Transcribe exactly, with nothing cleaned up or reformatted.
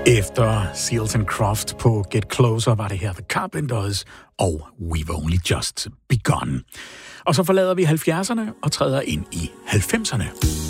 Efter Seals and Crofts på Get Closer var det her The Carpenters og We've Only Just Begun. Og så forlader vi halvfjerdserne og træder ind i halvfemserne.